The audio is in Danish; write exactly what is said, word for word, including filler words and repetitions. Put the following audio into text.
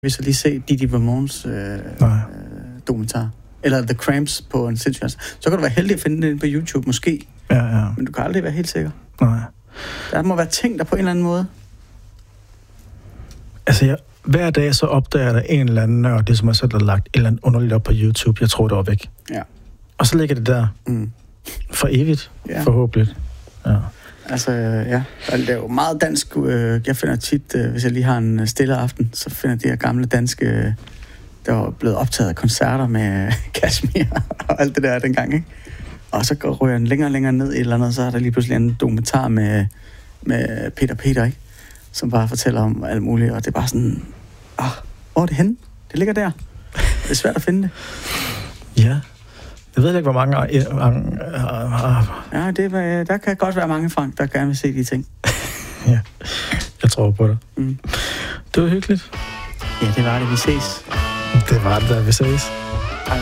Hvis jeg lige se Didi Ramones øh, øh, dokumentar. Eller The Cramps på en sindssyg. Så kan du være heldig at finde det på YouTube, måske. Ja, ja. Men du kan aldrig være helt sikker. Nej. Der må være ting der på en eller anden måde. Altså, jeg, hver dag så opdager der en eller anden nørd, det som jeg selv har lagt et eller andet underligt op på YouTube. Jeg tror, det var væk. Ja. Og så ligger det der. Mm. For evigt. Ja. Forhåbentlig. Ja. Altså, ja. Det er jo meget dansk. Jeg finder tit, hvis jeg lige har en stille aften, så finder de her gamle danske, der var blevet optaget af koncerter med Kashmir og alt det der dengang, ikke? Og så går jeg længere og længere ned i et eller andet, så er der lige pludselig en dokumentar med, med Peter Peter, ikke? Som bare fortæller om alt muligt, og det er bare sådan, ah, hvor er det henne? Det ligger der. Det er svært at finde det. Ja. Jeg ved ikke, hvor mange... mange ja, det er, der kan godt være mange, Frank, der gerne vil se de ting. Ja, jeg tror på det. Mm. Det var hyggeligt. Ja, det var det. Vi ses. Det var det, der vi ses.